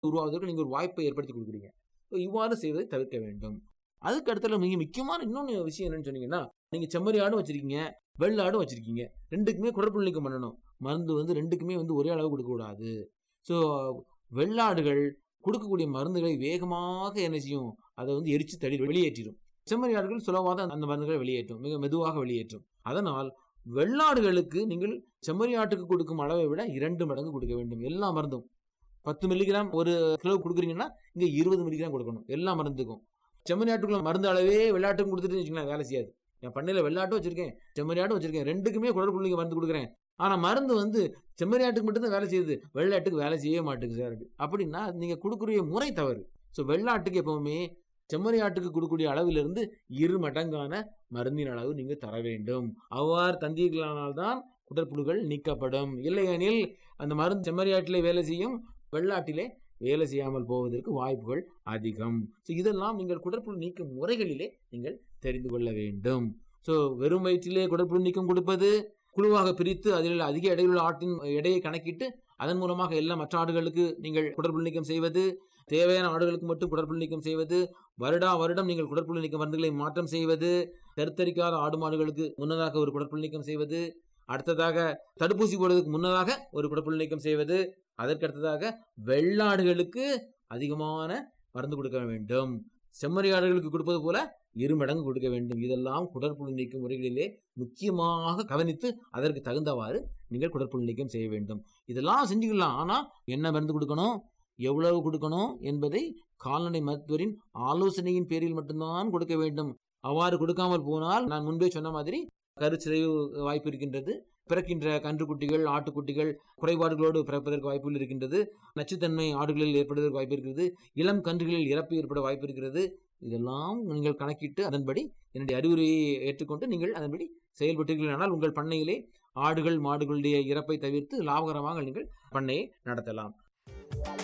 உருவாவதற்கு நீங்க ஒரு வாய்ப்பை ஏற்படுத்தி கொடுக்குறீங்க. இவ்வாறு செய்வதை தவிர்க்க வேண்டும். அதுக்கு அடுத்தல மிக முக்கியமான இன்னொன்னு விஷயம் என்னன்னு சொன்னீங்கன்னா, நீங்க செம்மறி ஆடும் வச்சிருக்கீங்க, வெள்ளாடும் வச்சிருக்கீங்க. 2க்குமே குடற்புழு நீக்கம் பண்ணணும். மருந்து 2க்குமே ஒரே அளவு கொடுக்கக்கூடாது. ஸோ வெள்ளாடுகள் கொடுக்கக்கூடிய மருந்துகளை வேகமாக என்ன செய்யும்? அதை எரிச்சு தள்ளி வெளியேற்றிடும். செம்மறி ஆடுகள் சுலபமாக தான் அந்த மருந்துகளை வெளியேற்றும், மிக மெதுவாக வெளியேற்றும். அதனால் வெள்ளாடுகளுக்கு நீங்கள் செம்மறி ஆட்டுக்கு கொடுக்கும் அளவை விட 2 மடங்கு கொடுக்க வேண்டும். எல்லா மருந்தும் 10 மில்லிகிராம் ஒரு கிலோ கொடுக்குறீங்கன்னா இங்க 20 மில்லிகிராம் கொடுக்கணும் எல்லா மருந்துக்கும். செம்மறி ஆட்டுக்குள்ள மருந்து அளவே வெள்ளாட்டுக்கும் கொடுத்துட்டு வச்சுக்கலாம், வேலை செய்யாது. என் பண்ணையில வெள்ளாட்டும் வச்சிருக்கேன், செம்மறி ஆட்டும் வச்சிருக்கேன், 2க்குமே குடற்புழு நீக்க மருந்து கொடுக்குறேன். ஆனா மருந்து செம்மறி ஆட்டுக்கு மட்டும்தான் வேலை செய்யுது, வெள்ளாட்டுக்கு வேலை செய்யவே மாட்டேங்குது சார். அப்படின்னா நீங்க கொடுக்குற முறை தவறு. ஸோ வெள்ளாட்டுக்கு எப்பவுமே செம்மறி ஆட்டுக்கு கொடுக்கக்கூடிய அளவிலிருந்து 2 மடங்கான மருந்தின் அளவு நீங்க தர வேண்டும். அவ்வாறு தந்தீர்களானால்தான் குடற்புழுகள் நீக்கப்படும். இல்லையெனில் அந்த மருந்து செம்மறி ஆட்டிலே வேலை செய்யும், வெள்ளாட்டிலே வேலை செய்யாமல் போவதற்கு வாய்ப்புகள் அதிகம். இதெல்லாம் நீங்கள் குடற்புழு நீக்கும் முறைகளிலே நீங்கள் தெரிந்து கொள்ள வேண்டும். வெறும் வயிற்றிலே குடற்புழு நீக்கம் கொடுப்பது, குழுவாக பிரித்து அதில் அதிக எடையுள்ள ஆட்டின் எடையை கணக்கிட்டு அதன் மூலமாக எல்லா மற்ற ஆடுகளுக்கு நீங்கள் குடற்புழு நீக்கம் செய்வது, தேவையான ஆடுகளுக்கு மட்டும் குடற்புழு நீக்கம் செய்வது, வருடம் நீங்கள் குடற்புழு நீக்க மருந்துகளை மாற்றம் செய்வது, கருத்தரிக்காத ஆடு மாடுகளுக்கு முன்னதாக ஒரு குடற்புழு நீக்கம் செய்வது, அடுத்ததாக தடுப்பூசி போடுவதற்கு முன்னதாக ஒரு குடற்புழு நீக்கம் செய்வது, அதற்கு அடுத்ததாக வெள்ளாடுகளுக்கு அதிகமான மருந்து கொடுக்க வேண்டும். செம்மறி ஆடுகளுக்கு கொடுப்பது போல 2 மடங்கு கொடுக்க வேண்டும். இதெல்லாம் குடற்புழு நீக்கும் முறைகளிலே முக்கியமாக கவனித்து அதற்கு தகுந்தவாறு நீங்கள் குடற்புழு நீக்கம் செய்ய வேண்டும். இதெல்லாம் செஞ்சுக்கலாம். ஆனா என்ன மருந்து கொடுக்கணும், எவ்வளவு கொடுக்கணும் என்பதை கால்நடை மருத்துவரின் ஆலோசனையின் பேரில் மட்டும்தான் கொடுக்க வேண்டும். அவ்வாறு கொடுக்காமல் போனால் நான் முன்பே சொன்ன மாதிரி கருச்சிதைவு வாய்ப்பு இருக்கின்றது. பிறக்கின்ற கன்றுக்குட்டிகள், ஆட்டுக்குட்டிகள் குறைபாடுகளோடு பிறப்பதற்கு வாய்ப்புகள் இருக்கின்றது. நச்சுத்தன்மை ஆடுகளில் ஏற்படுவதற்கு வாய்ப்பு இருக்கிறது. இளம் கன்றுகளில் இறப்பு ஏற்பட வாய்ப்பு இருக்கிறது. இதெல்லாம் நீங்கள் கணக்கிட்டு அதன்படி என்னுடைய அறிவுரையை ஏற்றுக்கொண்டு நீங்கள் அதன்படி செயல்பட்டீர்களானால் உங்கள் பண்ணையிலே ஆடுகள் மாடுகளுடைய இறப்பை தவிர்த்து லாபகரமாக நீங்கள் பண்ணையை நடத்தலாம்.